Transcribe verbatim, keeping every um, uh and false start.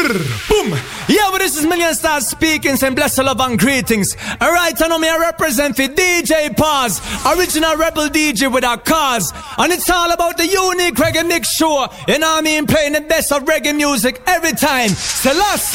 Boom. Yeah, but this is Million Stars speaking, saying bless love and greetings. Alright, I know me I represent for D J Paz, original rebel D J with a cause. And it's all about the unique reggae mix show. You know what I mean? Playing the best of reggae music every time. Selassie.